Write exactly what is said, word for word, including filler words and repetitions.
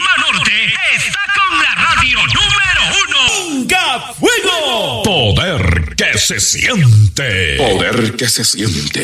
Panamá Norte está con la radio número uno. ¡Venga, fuego! Poder que se siente. Poder que se siente.